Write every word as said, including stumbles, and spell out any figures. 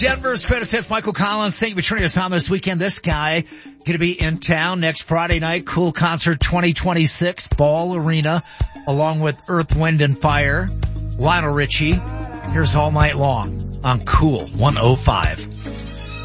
Denver's greatest hits, Michael Collins. Thank you for joining us on this weekend. This guy going to be in town next Friday night. Cool Concert twenty twenty-six, Ball Arena, along with Earth, Wind, and Fire. Lionel Richie. Here's All Night Long on Cool one oh five.